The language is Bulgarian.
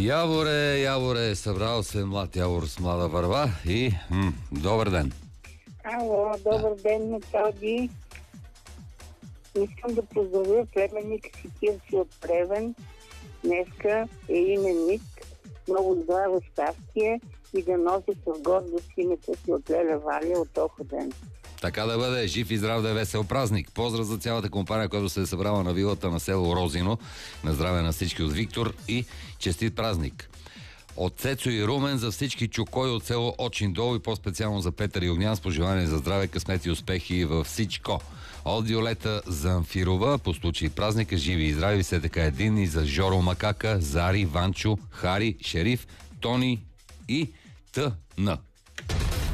Яворе, събрал се млад явор с млада върва и добър ден. Ало, добър ден, Методи. Искам да поздравя племенника си Кирчи от Плевен. Днеска е именник. Много здраве щастие и да носи с гордост името си от Леля Валя от Охотен. Така да бъде, жив и здрав да е, весел празник. Поздрав за цялата компания, която се е събрала на вилата на село Розино. На здраве на всички от Виктор и честит празник. От Цецо и Румен за всички чукои от село Очин дол и по-специално за Петър и Огнян с пожелание за здраве, късмет и успехи във всичко. От Виолета Замфирова по случай празника живи и здрави все така единни за Жоро Макака, Зари, Ванчо, Хари, Шериф, Тони и Т.Н.